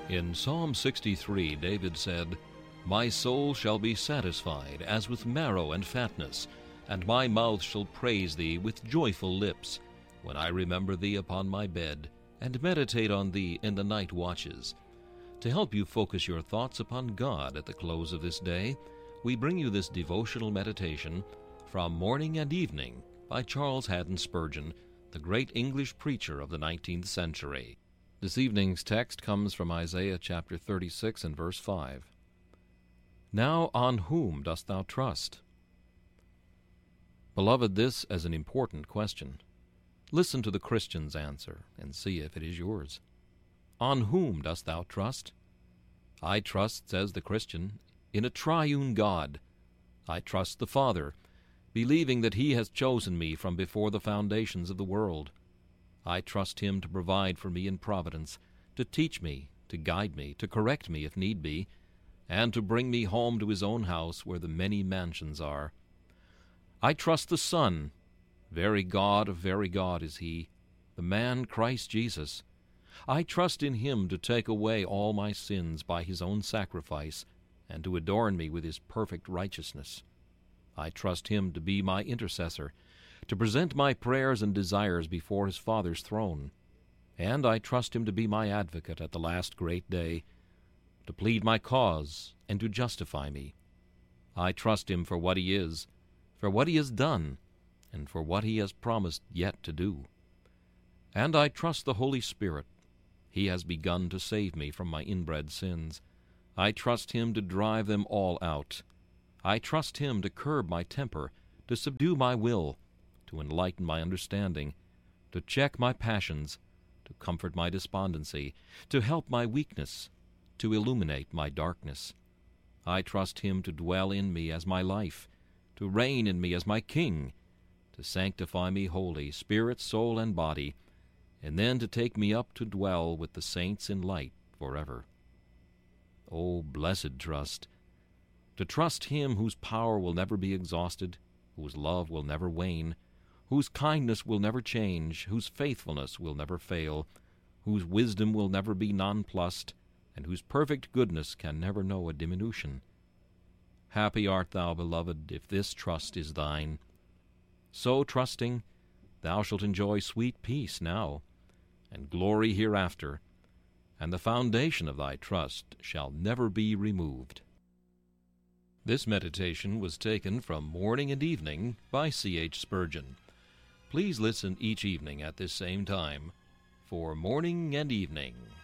In Psalm 63, David said, "My soul shall be satisfied as with marrow and fatness, and my mouth shall praise thee with joyful lips, when I remember thee upon my bed, and meditate on thee in the night watches." To help you focus your thoughts upon God at the close of this day, we bring you this devotional meditation from Morning and Evening by Charles Haddon Spurgeon, the great English preacher of the 19th century. This evening's text comes from Isaiah chapter 36 and verse 5. Now on whom dost thou trust? Beloved, this is an important question. Listen to the Christian's answer and see if it is yours. On whom dost thou trust? I trust, says the Christian, in a triune God. I trust the Father, believing that He has chosen me from before the foundations of the world. I trust Him to provide for me in providence, to teach me, to guide me, to correct me if need be, and to bring me home to His own house where the many mansions are. I trust the Son. Very God of very God is He, the man Christ Jesus. I trust in Him to take away all my sins by His own sacrifice, and to adorn me with His perfect righteousness. I trust Him to be my intercessor, to present my prayers and desires before His Father's throne. And I trust Him to be my advocate at the last great day, to plead my cause and to justify me. I trust Him for what He is, for what He has done, and for what He has promised yet to do. And I trust the Holy Spirit. He has begun to save me from my inbred sins. I trust Him to drive them all out. I trust Him to curb my temper, to subdue my will, to enlighten my understanding, to check my passions, to comfort my despondency, to help my weakness, to illuminate my darkness. I trust Him to dwell in me as my life, to reign in me as my King, to sanctify me wholly, spirit, soul, and body, and then to take me up to dwell with the saints in light forever. O blessed trust! To trust Him whose power will never be exhausted, whose love will never wane, whose kindness will never change, whose faithfulness will never fail, whose wisdom will never be nonplussed, and whose perfect goodness can never know a diminution. Happy art thou, beloved, if this trust is thine. So trusting, thou shalt enjoy sweet peace now, and glory hereafter, and the foundation of thy trust shall never be removed. This meditation was taken from Morning and Evening by C.H. Spurgeon. Please listen each evening at this same time for Morning and Evening.